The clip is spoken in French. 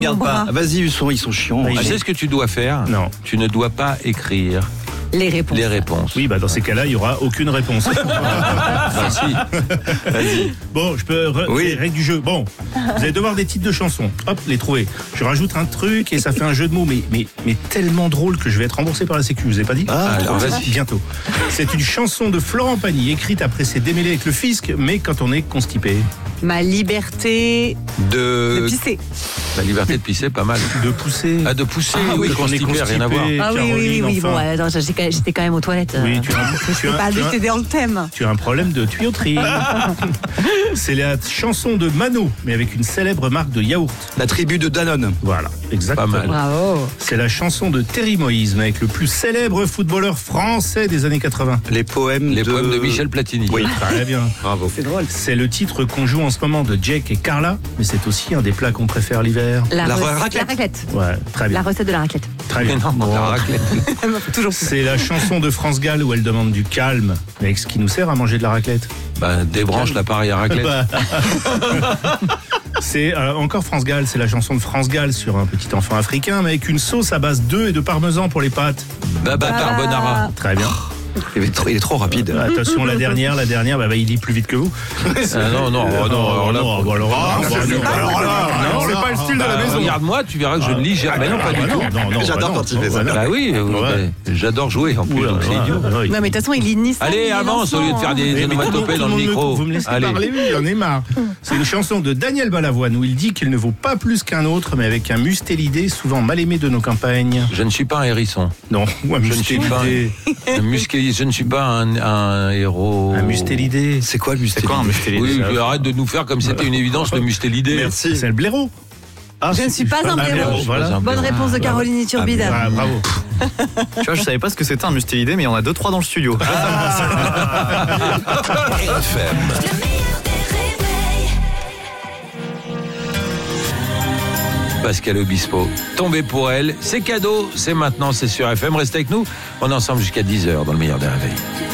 Regarde pas. Vas-y, ils sont chiants. Tu sais ce que tu dois faire ? Non. Tu ne dois pas écrire Les réponses. Oui, dans ces cas-là, il n'y aura aucune réponse. Si. Vas-y. Bon, je peux... Les règles du jeu. Bon, vous allez devoir des titres de chansons. Hop, les trouver. Je rajoute un truc et ça fait un jeu de mots, mais tellement drôle que je vais être remboursé par la Sécu. Je vous ai pas dit ? Alors, vas-y. Bientôt. C'est une chanson de Florent Pagny, écrite après s'être démêlé avec le fisc, mais quand on est constipé. Ma liberté de pisser. La liberté de pisser, pas mal. De pousser. Ah, de pousser, Ah, oui, quand on est constipé, rien à voir. Ah oui. Caroline, Bon, enfin. attends, j'étais quand même aux toilettes. Oui, J'étais dans le thème. tu as un problème de tuyauterie. C'est la chanson de Mano, mais avec une célèbre marque de yaourt. La tribu de Danone. Voilà, exactement. Pas mal. Bravo. C'est la chanson de Terry Moïse, mais avec le plus célèbre footballeur français des années 80. Les poèmes de Michel Platini. Oui. Très bien. Bravo. C'est drôle. C'est le titre qu'on joue en ce moment de Jake et Carla, mais c'est aussi un des plats qu'on préfère l'hiver. La raclette. raclette. Ouais, très bien. La recette de la raclette. Très bien. Mais non, la raclette. Toujours. C'est la chanson de France Gall où elle demande du calme, mais avec ce qui nous sert à manger de la raclette. Débranche l'appareil à raclette. C'est encore France Gall, c'est la chanson de France Gall sur un petit enfant africain, mais avec une sauce à base d'œufs et de parmesan pour les pâtes. Baba Carbonara. Très bien. Il est trop rapide. Attention, la dernière, il lit plus vite que vous. Non, c'est pas le style de la maison. Regarde-moi, tu verras que je ne lis jamais. Non, pas du tout. J'adore quand il fait ça. Bah oui, j'adore jouer en plus, donc c'est idiot. Non, mais de toute façon, il lit ni ça. Allez, avance au lieu de faire des onomatopées dans le micro. Vous me laissez Allez. parler, j'en ai marre. C'est une chanson de Daniel Balavoine où il dit qu'il ne vaut pas plus qu'un autre, mais avec un mustélidé souvent mal aimé de nos campagnes. Je ne suis pas un hérisson. Non, ou un Je ne suis pas mustélidé. je ne suis pas un héros. Un mustélidé. C'est quoi le mustélidé? Oui, arrête de nous faire comme c'était une évidence le mustélidé. Merci. C'est le blaireau. Je ne suis pas un blaireau. Voilà. Bonne réponse de Caroline Iturbide. Bravo. Tu vois, je savais pas ce que c'était un mustélidé, mais il y en a 2-3 dans le studio. Pascal Obispo, tombé pour elle, c'est cadeau, c'est maintenant, c'est sur FM. Restez avec nous, on est ensemble jusqu'à 10h dans le meilleur des réveils.